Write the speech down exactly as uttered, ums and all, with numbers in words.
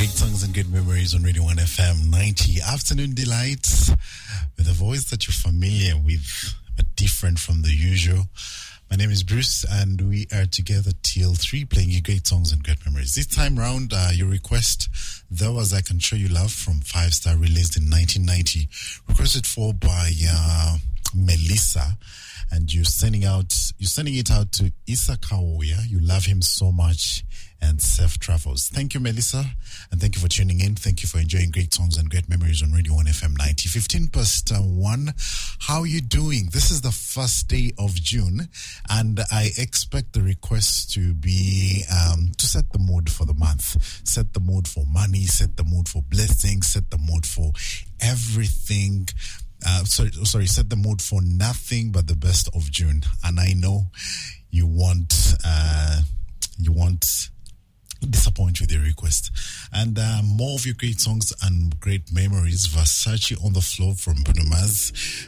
Great songs and good memories on Radio one F M ninety. Afternoon delights with a voice that you're familiar with, but different from the usual. My name is Bruce, and we are together till three, playing you great songs and great memories. This time round, uh, your request, though, as I Can Show You Love from Five Star, released in nineteen ninety, requested for by uh, Melissa. And you're sending out, you're sending it out to Issa Kaoya. You love him so much, and Safe Travels. Thank you, Melissa, and thank you for tuning in. Thank you for enjoying great songs and great memories on Radio one F M ninety. fifteen past one. How are you doing? This is the first day of June, and I expect the requests to be um, to set the mood for the month, set the mood for money, set the mood for blessings, set the mood for everything. Uh, sorry, sorry, set the mood for nothing but the best of June. And I know you want, uh, you want disappoint with your request. And uh, more of your great songs and great memories. Versace on the Floor from Bruno Mars.